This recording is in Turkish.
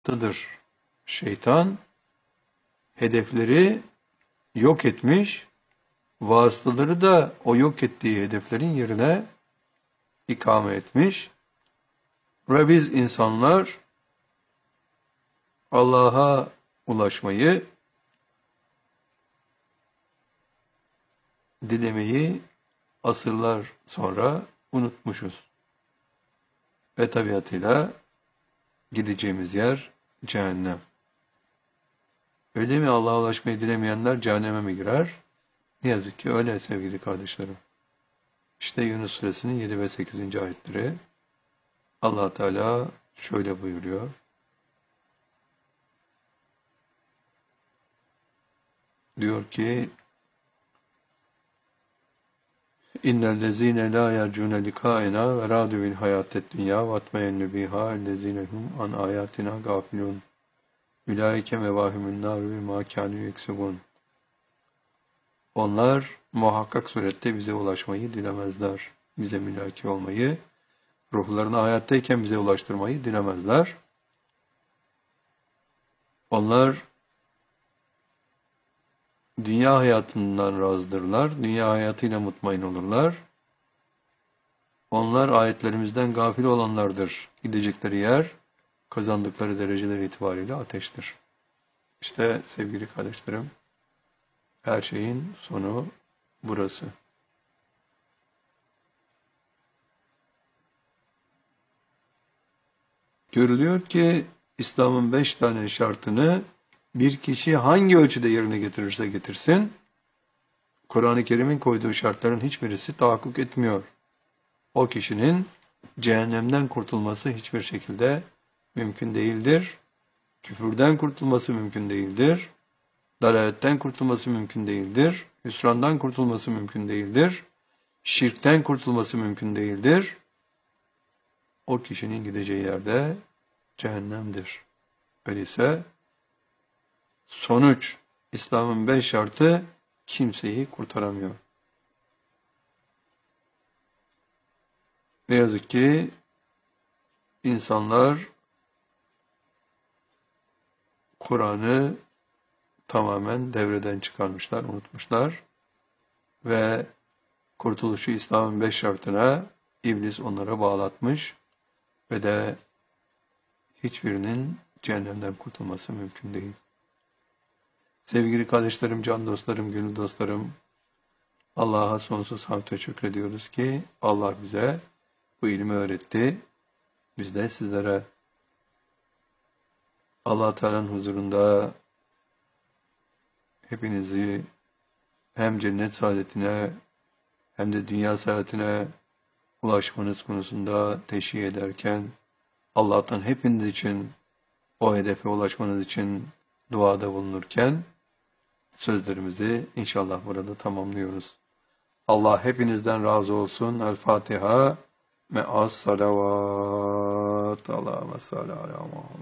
Şeytan hedefleri yok etmiş, vasıtaları da o yok ettiği hedeflerin yerine ikame etmiş ve biz insanlar Allah'a ulaşmayı, dilemeyi asırlar sonra unutmuşuz. Ve tabiatıyla gideceğimiz yer cehennem. Öyle mi Allah'a ulaşmayı dilemeyenler cehenneme mi girer? Ne yazık ki öyle sevgili kardeşlerim. İşte Yunus Suresinin 7 ve 8. ayetleri Allah Teala şöyle buyuruyor. Diyor ki İnnellezîne lâ yercûne likâenâ ve râdû bil hayâted dünyâ ve atmeyennü bihâ ellezîne hum an âyâtinâ gâfilûn. Ulaike mevâhimün nâru bimâ kânû yeksubûn. Onlar muhakkak surette bize ulaşmayı dilemezler. Bize mülaki olmayı, ruhlarını hayattayken bize ulaştırmayı dilemezler. Onlar dünya hayatından razıdırlar, dünya hayatıyla mutmain olurlar. Onlar ayetlerimizden gafil olanlardır. Gidecekleri yer, kazandıkları dereceler itibariyle ateştir. İşte sevgili kardeşlerim, her şeyin sonu burası. Görülüyor ki İslam'ın 5 tane şartını bir kişi hangi ölçüde yerine getirirse getirsin, Kur'an-ı Kerim'in koyduğu şartların hiçbirisi tahakkuk etmiyor. O kişinin cehennemden kurtulması hiçbir şekilde mümkün değildir. Küfürden kurtulması mümkün değildir. Dalaletten kurtulması mümkün değildir. Hüsrandan kurtulması mümkün değildir. Şirkten kurtulması mümkün değildir. O kişinin gideceği yerde cehennemdir. Öyleyse sonuç, İslam'ın 5 şartı kimseyi kurtaramıyor. Ne yazık ki insanlar Kur'an'ı tamamen devreden çıkarmışlar, unutmuşlar ve kurtuluşu İslam'ın 5 şartına iblis onlara bağlatmış ve de hiçbirinin cehennemden kurtulması mümkün değil. Sevgili kardeşlerim, can dostlarım, gönül dostlarım, Allah'a sonsuz hamd ve şükrediyoruz ki Allah bize bu ilmi öğretti. Biz de sizlere Allah Teala'nın huzurunda hepinizi hem cennet saadetine hem de dünya saadetine ulaşmanız konusunda teşvik ederken Allah'tan hepiniz için o hedefe ulaşmanız için duada bulunurken sözlerimizi inşallah burada tamamlıyoruz. Allah hepinizden razı olsun. El Fatiha. Me'as salavat. Allahümme salli ala Muhammed.